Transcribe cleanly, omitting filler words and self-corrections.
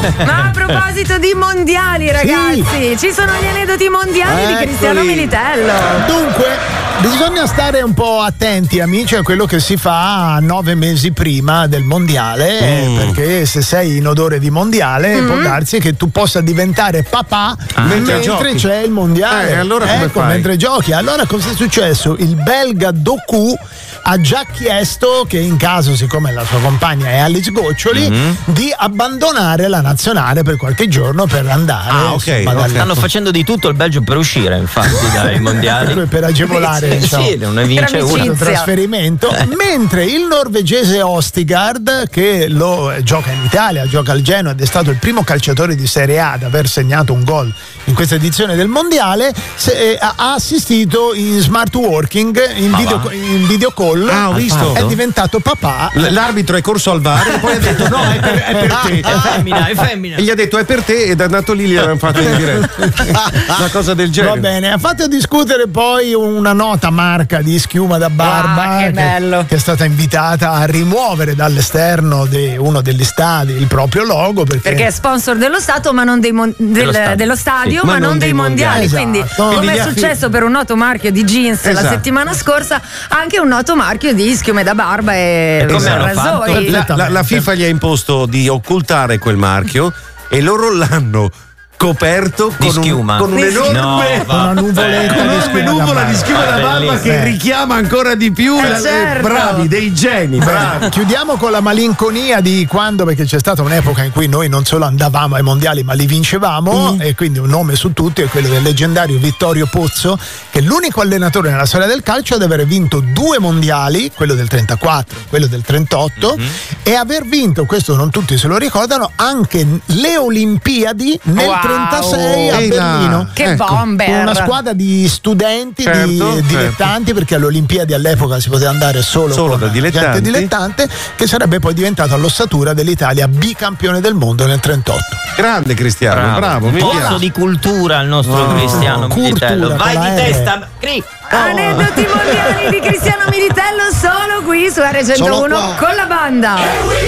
Ma a proposito di mondiali, ragazzi, ci sono gli aneddoti mondiali di Cristiano Militello. Dunque, bisogna stare un po' attenti, amici, a quello che si fa 9 mesi prima del mondiale, perché se sei in odore di mondiale può darsi che tu possa diventare papà mentre c'è il mondiale. Allora come fai? Mentre giochi. Allora cosa è successo? Il belga Doku ha già chiesto che in caso, siccome la sua compagna è Alice Goccioli, di abbandonare la nazionale per qualche giorno per andare. Stanno facendo di tutto il Belgio per uscire, infatti, dai mondiali. Per agevolare non ne vince questo trasferimento. Mentre il norvegese Ostigard, che gioca in Italia, gioca al Genoa ed è stato il primo calciatore di Serie A ad aver segnato un gol in questa edizione del mondiale, ha assistito in smart working, in video call. Ho visto. È diventato papà. L'arbitro è corso al VAR e poi ha detto no, è per te. È femmina. E gli ha detto è per te ed è andato lì, gli avevano fatto in diretta. Una cosa del genere. Va bene, ha fatto discutere poi una nota marca di schiuma da barba che è stata invitata a rimuovere dall'esterno uno degli stadi il proprio logo perché è sponsor dello Stato ma non dello stadio ma non dei mondiali. Esatto. Quindi come è successo per un noto marchio di jeans la settimana scorsa, anche un noto marchio di schiume da barba e rasoi. La FIFA gli ha imposto di occultare quel marchio e loro l'hanno coperto di schiuma con un'enorme nuvola di schiuma da barba che richiama ancora di più bravi, dei geni, bravi. Chiudiamo con la malinconia di quando, perché c'è stata un'epoca in cui noi non solo andavamo ai mondiali ma li vincevamo, e quindi un nome su tutti è quello del leggendario Vittorio Pozzo, che è l'unico allenatore nella storia del calcio ad aver vinto 2 mondiali, quello del 34 e quello del 38, e aver vinto, questo non tutti se lo ricordano, anche le Olimpiadi nel 36 a Berlino. Che bomber! Con una squadra di studenti, di dilettanti, perché alle Olimpiadi all'epoca si poteva andare solo da dilettanti. Gente dilettante, che sarebbe poi diventato all'ossatura dell'Italia bicampione del mondo nel 38. Grande Cristiano, bravo. Un pozzo di cultura il nostro Cristiano Militello. Vai di testa, Aneddoti mondiali di Cristiano Militello solo qui su R101 con la banda.